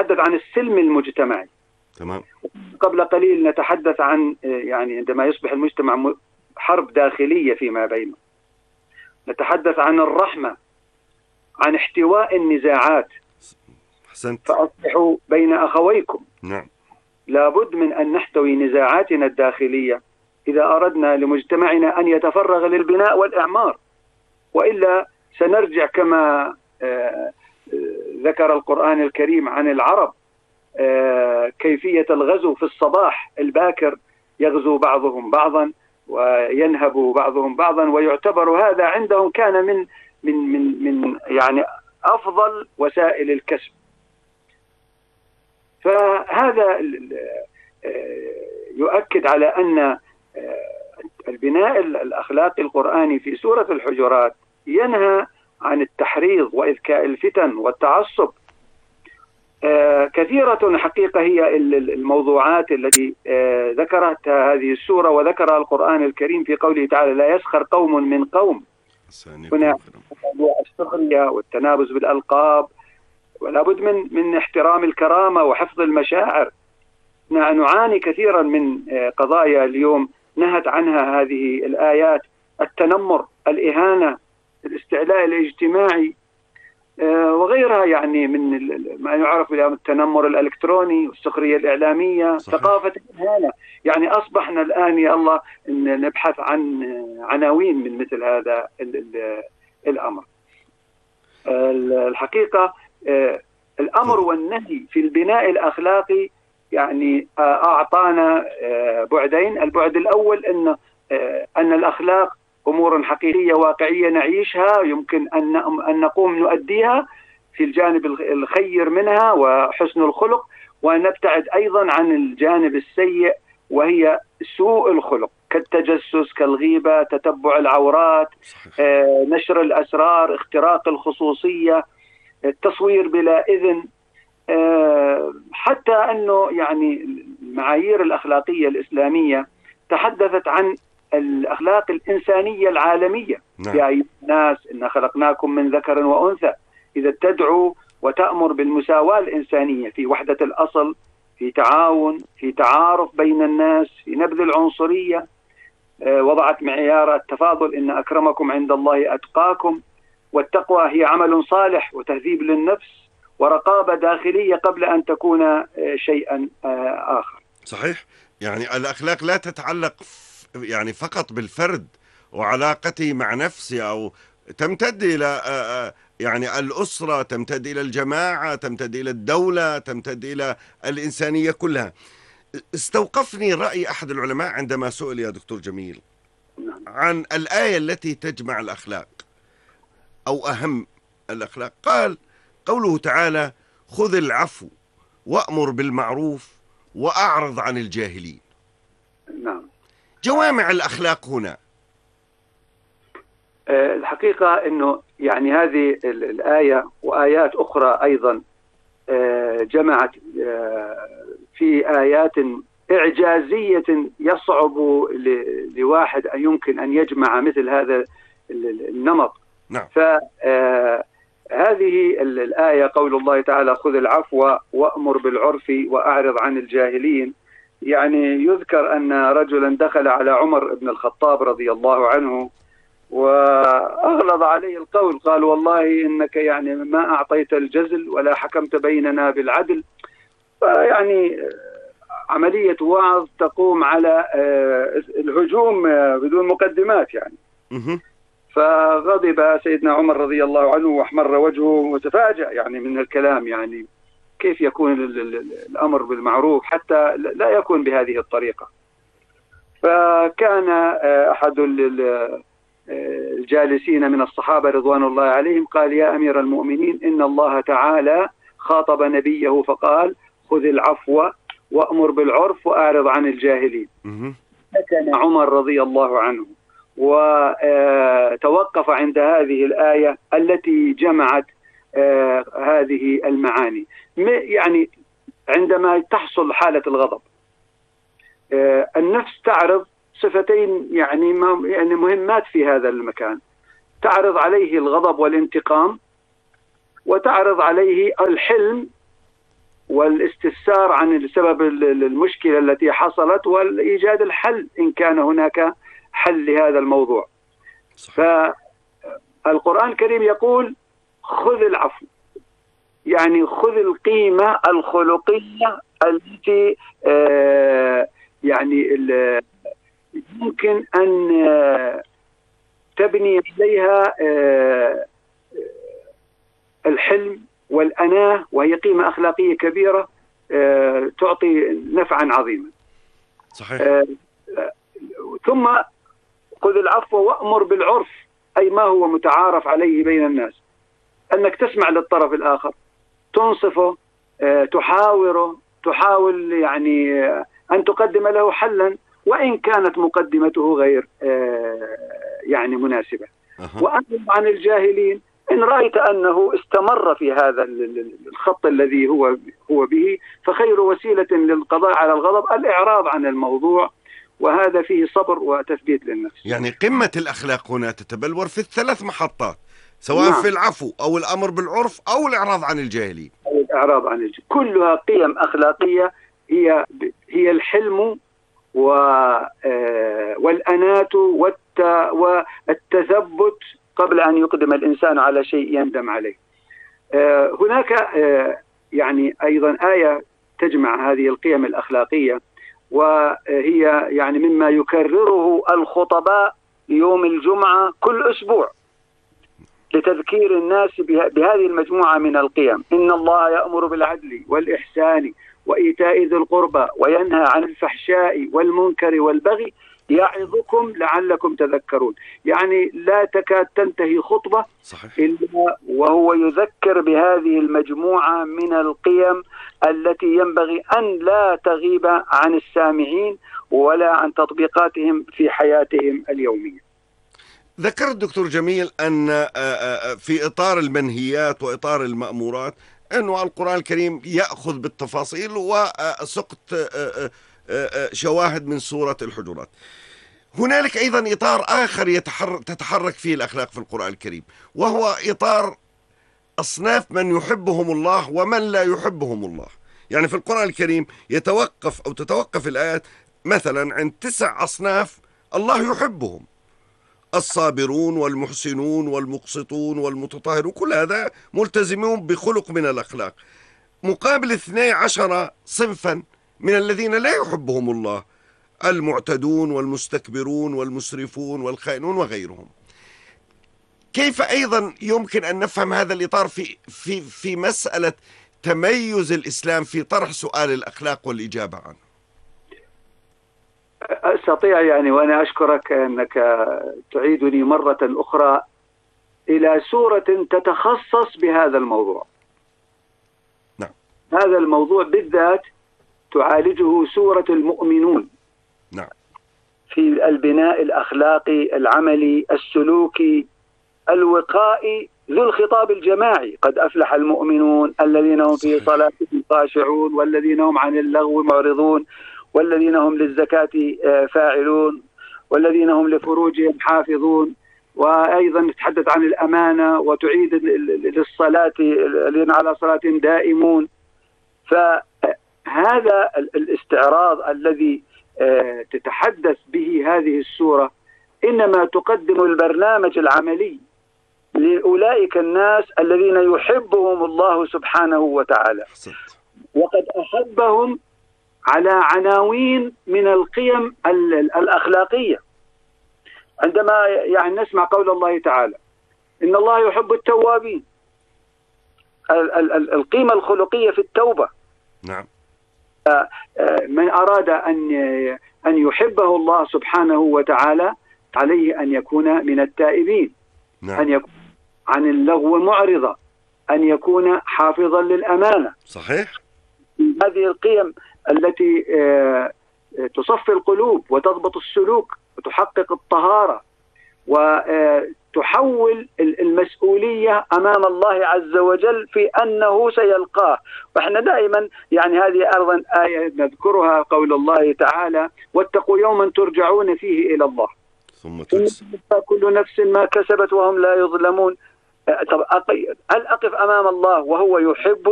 نتحدث عن السلم المجتمعي. تمام. قبل قليل نتحدث عن يعني عندما يصبح المجتمع حرب داخلية فيما بينه، نتحدث عن الرحمة، عن احتواء النزاعات. أحسنت. فأصلحوا بين أخويكم. نعم. لابد من أن نحتوي نزاعاتنا الداخلية إذا أردنا لمجتمعنا أن يتفرغ للبناء والإعمار، وإلا سنرجع كما ذكر القرآن الكريم عن العرب كيفية الغزو في الصباح الباكر، يغزو بعضهم بعضا وينهب بعضهم بعضا، ويعتبر هذا عندهم كان من يعني أفضل وسائل الكسب. فهذا يؤكد على أن البناء الأخلاقي القرآني في سورة الحجرات ينهى عن التحريض وإذكاء الفتن والتعصب. كثيرة حقيقة هي الموضوعات التي ذكرتها هذه السورة وذكرها القرآن الكريم في قوله تعالى: لا يسخر قوم من قوم. هنا السخرية والتنابز بالألقاب، ولا بد من احترام الكرامة وحفظ المشاعر. نعاني كثيرا من قضايا اليوم نهت عنها هذه الآيات: التنمر، الإهانة، الاستعلاء الاجتماعي، وغيرها، يعني من ما يعرف باليوم التنمر الإلكتروني والسخرية الإعلامية. صحيح. ثقافة الإهانة. يعني أصبحنا الآن يا الله إن نبحث عن عناوين من مثل هذا الأمر. الحقيقة الأمر والنهي في البناء الأخلاقي يعني أعطانا بعدين. البعد الأول أن الأخلاق أمور حقيقية واقعية نعيشها، يمكن أن نقوم نؤديها في الجانب الخير منها وحسن الخلق، ونبتعد أيضا عن الجانب السيء وهي سوء الخلق كالتجسس، كالغيبة، تتبع العورات، نشر الأسرار، اختراق الخصوصية، التصوير بلا إذن. حتى أنه يعني المعايير الأخلاقية الإسلامية تحدثت عن الأخلاق الإنسانية العالمية. يا أيها الناس إنا خلقناكم من ذكر وأنثى، إذا تدعو وتأمر بالمساواة الإنسانية في وحدة الأصل، في تعاون، في تعارف بين الناس، في نبذ العنصرية. وضعت معيار التفاضل: إن أكرمكم عند الله أتقاكم. والتقوى هي عمل صالح وتهذيب للنفس ورقابة داخلية قبل أن تكون شيئا آخر. صحيح. يعني الأخلاق لا تتعلق يعني فقط بالفرد وعلاقته مع نفسه، أو تمتد إلى يعني الأسرة، تمتد إلى الجماعة، تمتد إلى الدولة، تمتد إلى الإنسانية كلها. استوقفني رأي أحد العلماء عندما سئل يا دكتور جميل عن الآية التي تجمع الأخلاق أو أهم الأخلاق. قال: قوله تعالى: خذ العفو وأمر بالمعروف وأعرض عن الجاهلين. نعم. جوامع الأخلاق هنا الحقيقة أنه يعني هذه الآية وآيات أخرى أيضا جمعت في آيات إعجازية يصعب لواحد أن يمكن أن يجمع مثل هذا النمط. نعم. فهذه الآية قول الله تعالى: خذ العفو وأمر بالعرف وأعرض عن الجاهلين. يعني يذكر أن رجلا دخل على عمر بن الخطاب رضي الله عنه وأغلظ عليه القول، قال: والله إنك يعني ما أعطيت الجزل ولا حكمت بيننا بالعدل. يعني عملية وعظ تقوم على الهجوم بدون مقدمات يعني. فغضب سيدنا عمر رضي الله عنه واحمر وجهه وتفاجأ يعني من الكلام، يعني كيف يكون الأمر بالمعروف حتى لا يكون بهذه الطريقة. فكان أحد الجالسين من الصحابة رضوان الله عليهم قال: يا أمير المؤمنين، إن الله تعالى خاطب نبيه فقال: خذ العفو وأمر بالعرف وأعرض عن الجاهلين. فكان عمر رضي الله عنه وتوقف عند هذه الآية التي جمعت هذه المعاني. يعني عندما تحصل حالة الغضب، النفس تعرض صفتين يعني مهمات في هذا المكان: تعرض عليه الغضب والانتقام، وتعرض عليه الحلم والاستفسار عن سبب المشكلة التي حصلت والإيجاد الحل إن كان هناك حل لهذا الموضوع. فالقرآن الكريم يقول خذ العفو، يعني خذ القيمة الخلقية التي يعني يمكن أن تبني عليها الحلم والأناة، وهي قيمة أخلاقية كبيرة تعطي نفعا عظيما. صحيح. ثم خذ العفو وأمر بالعرف، أي ما هو متعارف عليه بين الناس، أنك تسمع للطرف الآخر، تنصفه، تحاوره، تحاول يعني أن تقدم له حلا وإن كانت مقدمته غير يعني مناسبة. وأعلم عن الجاهلين، إن رأيت أنه استمر في هذا الخط الذي هو به، فخير وسيلة للقضاء على الغضب الإعراض عن الموضوع، وهذا فيه صبر وتثبيت للنفس. يعني قمة الأخلاق هنا تتبلور في الثلاث محطات، سواء في العفو أو الأمر بالعرف أو الإعراض عن الجاهلين. الإعراض عن الجاهلين كلها قيم أخلاقية، هي الحلم والأناة والتثبت قبل أن يقدم الإنسان على شيء يندم عليه. هناك يعني أيضا آية تجمع هذه القيم الأخلاقية، وهي يعني مما يكرره الخطباء يوم الجمعة كل أسبوع لتذكير الناس بهذه المجموعة من القيم. إن الله يأمر بالعدل والإحسان وإيتاء ذي القربى وينهى عن الفحشاء والمنكر والبغي يعظكم لعلكم تذكرون. يعني لا تكاد تنتهي خطبة إلا وهو يذكر بهذه المجموعة من القيم التي ينبغي أن لا تغيب عن السامعين ولا عن تطبيقاتهم في حياتهم اليومية. ذكر الدكتور جميل أن في إطار المنهيات وإطار المأمورات أنه القرآن الكريم يأخذ بالتفاصيل وسقط شواهد من سورة الحجرات. هنالك أيضا إطار آخر تتحرك فيه الأخلاق في القرآن الكريم، وهو إطار أصناف من يحبهم الله ومن لا يحبهم الله. يعني في القرآن الكريم تتوقف الآيات مثلا عند 9 أصناف الله يحبهم: الصابرون والمحسنون والمقسطون والمتطهرون، كل هذا ملتزمون بخلق من الأخلاق، مقابل 12 صنفا من الذين لا يحبهم الله: المعتدون والمستكبرون والمسرفون والخائنون وغيرهم. كيف أيضا يمكن أن نفهم هذا الإطار في مسألة تميز الإسلام في طرح سؤال الأخلاق والإجابة عنه؟ أستطيع يعني، وأنا أشكرك أنك تعيدني مرة أخرى إلى سورة تتخصص بهذا الموضوع. نعم. هذا الموضوع بالذات تعالجه سورة المؤمنون. نعم. في البناء الأخلاقي العملي السلوكي الوقائي ذو الخطاب الجماعي: قد أفلح المؤمنون الذين هم في صلاتهم خاشعون والذين هم عن اللغو معرضون والذين هم للزكاة فاعلون والذين هم لفروجهم حافظون. وأيضا تتحدث عن الأمانة وتعيد للصلاة الذين على صلاتهم دائمون. فهذا الاستعراض الذي تتحدث به هذه السورة إنما تقدم البرنامج العملي لأولئك الناس الذين يحبهم الله سبحانه وتعالى، وقد أحبهم على عناوين من القيم الأخلاقية. عندما يعني نسمع قول الله تعالى: إن الله يحب التوابين، القيمة الخلقية في التوبة. نعم. من أراد أن يحبه الله سبحانه وتعالى عليه أن يكون من التائبين. نعم. أن يكون عن اللغو معرضا، أن يكون حافظا للأمانة. صحيح. هذه القيم التي تصفي القلوب وتضبط السلوك وتحقق الطهارة وتحول المسؤولية أمام الله عز وجل في أنه سيلقاه. وإحنا دائما يعني هذه أيضا آية نذكرها، قول الله تعالى: واتقوا يوما ترجعون فيه إلى الله ثم كل نفس ما كسبت وهم لا يظلمون. طب هل أقف أمام الله وهو يحب